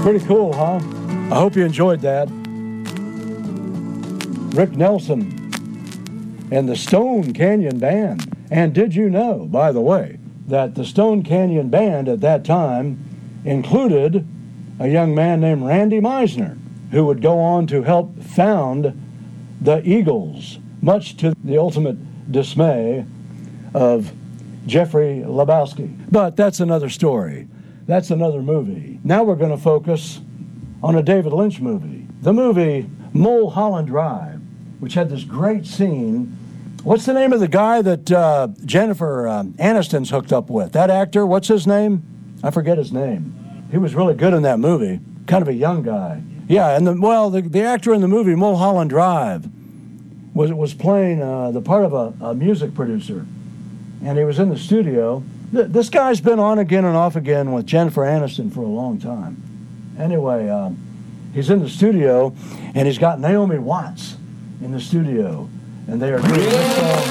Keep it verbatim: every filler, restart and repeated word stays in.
Pretty cool, huh? I hope you enjoyed that. Rick Nelson and the Stone Canyon Band. And did you know, by the way, that the Stone Canyon Band at that time included a young man named Randy Meisner, who would go on to help found the Eagles, much to the ultimate dismay of Jeffrey Lebowski. But that's another story. That's another movie. Now we're going to focus on a David Lynch movie. The movie Mulholland Drive, which had this great scene. What's the name of the guy that uh, Jennifer uh, Aniston's hooked up with? That actor, what's his name? I forget his name. He was really good in that movie. Kind of a young guy. Yeah, and the, well, the, the actor in the movie Mulholland Drive was was playing uh, the part of a, a music producer. And he was in the studio. Th- this guy's been on again and off again with Jennifer Aniston for a long time. Anyway, um, he's in the studio, and he's got Naomi Watts in the studio. And they are doing this song.